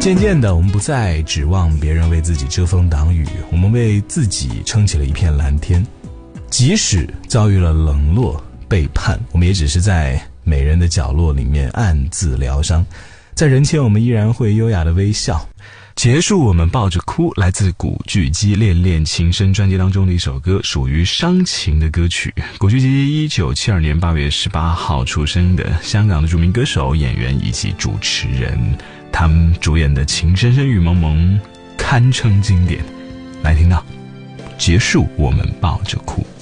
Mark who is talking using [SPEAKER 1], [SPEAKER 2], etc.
[SPEAKER 1] 渐渐的，我们不再指望别人为自己遮风挡雨，我们为自己撑起了一片蓝天。即使遭遇了冷落、背叛，我们也只是在美人的角落里面暗自疗伤，在人前我们依然会优雅的微笑。结束我们抱着哭，来自古巨基《恋恋情深》专辑当中的一首歌，属于伤情的歌曲。古巨基1972年8月18号出生的香港的著名歌手、演员以及主持人，他们主演的《情深深雨蒙蒙》堪称经典。来听到结束我们抱着哭。